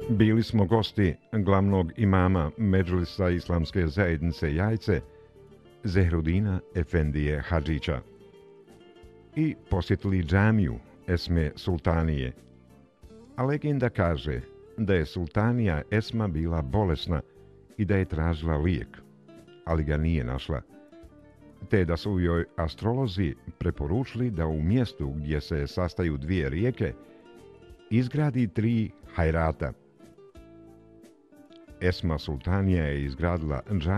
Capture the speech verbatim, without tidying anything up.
Bili smo gosti glavnog imama Medžlisa Islamske zajednice Jajce, Zehrudina Efendije Hadžića, i posjetili džamiju Esme Sultanije. A legenda kaže da je sultanija Esma bila bolesna i da je tražila lijek, ali ga nije našla, te da su joj astrolozi preporučili da u mjestu gdje se sastaju dvije rijeke izgradi tri hajrata. Esma Sultanija je izgradila džamiju